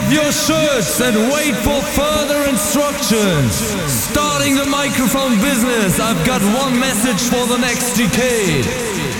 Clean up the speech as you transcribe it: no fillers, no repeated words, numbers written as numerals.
off your shirts and wait for further instructions. Starting the microphone business, I've got one message for the next decade.